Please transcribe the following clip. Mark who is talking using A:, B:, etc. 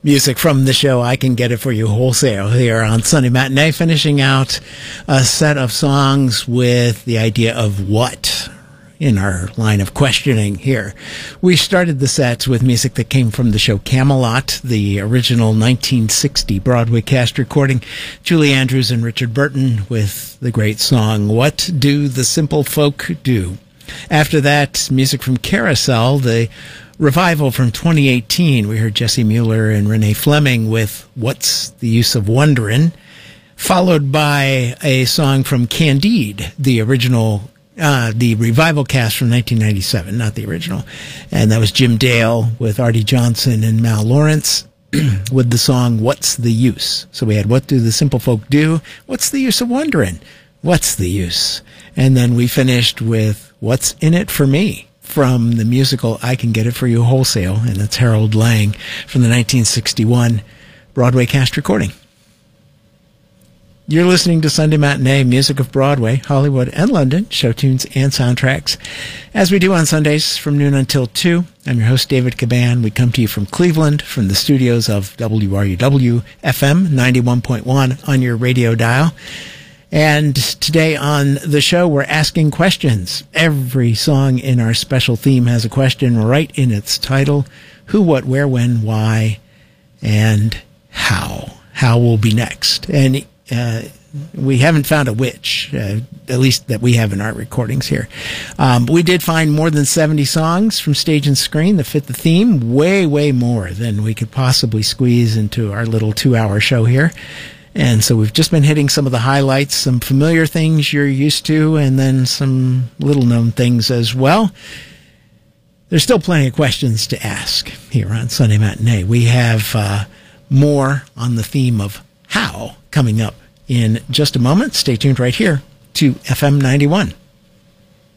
A: Music from the show I Can Get It For You Wholesale here on Sunday Matinee, finishing out a set of songs with the idea of what in our line of questioning here. We started the sets with music that came from the show Camelot, the original 1960 Broadway cast recording. Julie Andrews and Richard Burton with the great song, What Do the Simple Folk Do? After that, music from Carousel, the revival from 2018. We heard Jesse Mueller and Renee Fleming with What's the Use of Wonderin', followed by a song from Candide, the original, the revival cast from 1997, not the original. And that was Jim Dale with Artie Johnson and Mal Lawrence with the song What's the Use? So we had What Do the Simple Folk Do? What's the Use of Wonderin'? What's the use? And then we finished with What's in It for Me? From the musical I Can Get It For You Wholesale, and it's Harold Lang from the 1961 Broadway cast recording. You're listening to Sunday Matinee, music of Broadway, Hollywood, and London, show tunes and soundtracks. As we do on Sundays from noon until 2, I'm your host, David Caban. We come to you from Cleveland, from the studios of WRUW FM 91.1 on your radio dial. And today on the show, we're asking questions. Every song in our special theme has a question right in its title. Who, what, where, when, why, and how. How will be next. And we haven't found a which, at least that we have in our recordings here. We did find more than 70 songs from stage and screen that fit the theme. Way, way more than we could possibly squeeze into our little 2-hour show here. And so we've just been hitting some of the highlights, some familiar things you're used to, and then some little-known things as well. There's still plenty of questions to ask here on Sunday Matinee. We have more on the theme of how coming up in just a moment. Stay tuned right here to FM 91.